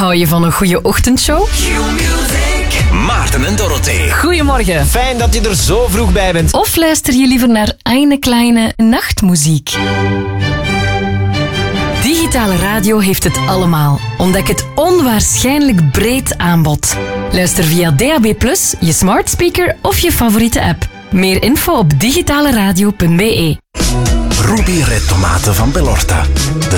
Hou je van een goede ochtendshow? Maarten en Dorothee. Goedemorgen. Fijn dat je er zo vroeg bij bent. Of luister je liever naar eine kleine nachtmuziek? Digitale radio heeft het allemaal. Ontdek het onwaarschijnlijk breed aanbod. Luister via DAB+, je smart speaker of je favoriete app. Meer info op digitaleradio.be. Ruby Red Tomaten van Bellorta. De